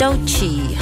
Doechii.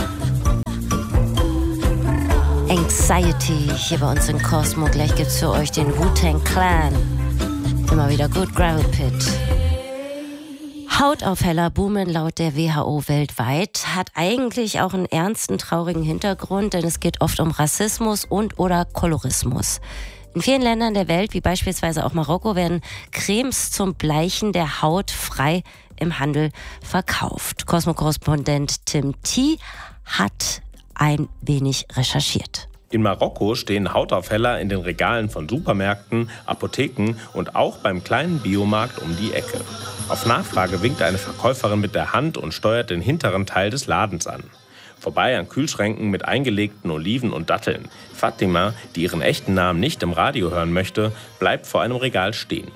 Anxiety hier bei uns in Cosmo. Gleich gibt's für euch den Wu-Tang Clan. Immer wieder gut, Gravel Pit. Hautaufheller boomen laut der WHO weltweit, hat eigentlich auch einen ernsten, traurigen Hintergrund, denn es geht oft um Rassismus und/oder Kolorismus. In vielen Ländern der Welt, wie beispielsweise auch Marokko, werden Cremes zum Bleichen der Haut frei im Handel verkauft. Cosmo-Korrespondent Tim T. hat ein wenig recherchiert. In Marokko stehen Hautaufheller in den Regalen von Supermärkten, Apotheken und auch beim kleinen Biomarkt um die Ecke. Auf Nachfrage winkt eine Verkäuferin mit der Hand und steuert den hinteren Teil des Ladens an. Vorbei an Kühlschränken mit eingelegten Oliven und Datteln. Fatima, die ihren echten Namen nicht im Radio hören möchte, bleibt vor einem Regal stehen.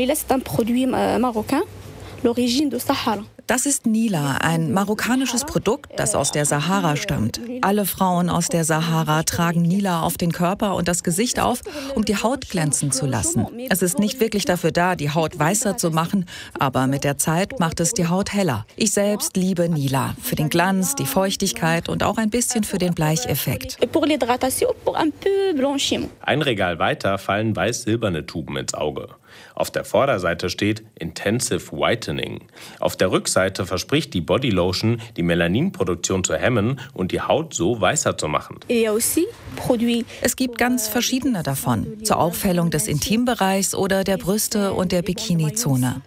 Das ist Nila, ein marokkanisches Produkt, das aus der Sahara stammt. Alle Frauen aus der Sahara tragen Nila auf den Körper und das Gesicht auf, um die Haut glänzen zu lassen. Es ist nicht wirklich dafür da, die Haut weißer zu machen, aber mit der Zeit macht es die Haut heller. Ich selbst liebe Nila, für den Glanz, die Feuchtigkeit und auch ein bisschen für den Bleicheffekt. Ein Regal weiter fallen weiß-silberne Tuben ins Auge. Auf der Vorderseite steht Intensive Whitening. Auf der Rückseite verspricht die Bodylotion, die Melaninproduktion zu hemmen und die Haut so weißer zu machen. Es gibt ganz verschiedene davon, zur Aufhellung des Intimbereichs oder der Brüste und der Bikinizone.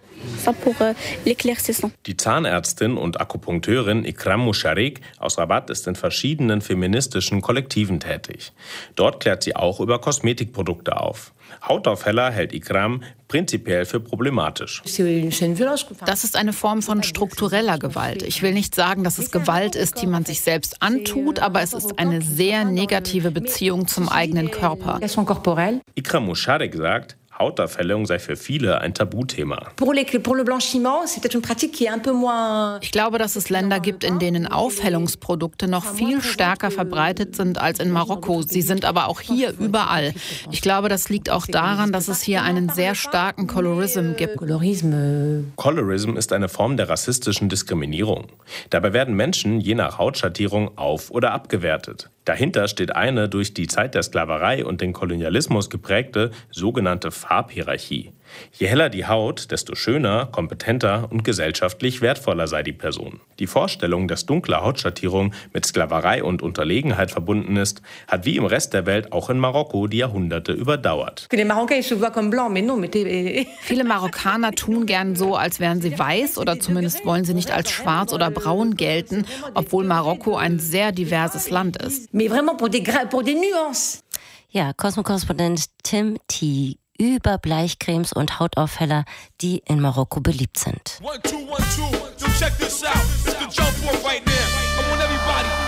Die Zahnärztin und Akupunkteurin Ikram Musharik aus Rabat ist in verschiedenen feministischen Kollektiven tätig. Dort klärt sie auch über Kosmetikprodukte auf. Hautaufheller hält Ikram prinzipiell für problematisch. Das ist eine Form von struktureller Gewalt. Ich will nicht sagen, dass es Gewalt ist, die man sich selbst antut, aber es ist eine sehr negative Beziehung zum eigenen Körper. Ikram Musharik sagt, Hautaufhellung sei für viele ein Tabuthema. Ich glaube, dass es Länder gibt, in denen Aufhellungsprodukte noch viel stärker verbreitet sind als in Marokko. Sie sind aber auch hier überall. Ich glaube, das liegt auch daran, dass es hier einen sehr starken Colorism gibt. Colorism ist eine Form der rassistischen Diskriminierung. Dabei werden Menschen je nach Hautschattierung auf- oder abgewertet. Dahinter steht eine durch die Zeit der Sklaverei und den Kolonialismus geprägte sogenannte Farbhierarchie. Je heller die Haut, desto schöner, kompetenter und gesellschaftlich wertvoller sei die Person. Die Vorstellung, dass dunkle Hautschattierung mit Sklaverei und Unterlegenheit verbunden ist, hat wie im Rest der Welt auch in Marokko die Jahrhunderte überdauert. Viele Marokkaner tun gern so, als wären sie weiß oder zumindest wollen sie nicht als schwarz oder braun gelten, obwohl Marokko ein sehr diverses Land ist. Ja, Cosmo-Korrespondent Tim T. über Bleichcremes und Hautaufheller, die in Marokko beliebt sind. 1, 2, 1, 2. Yo, check this out. It's the jump off right now. I want everybody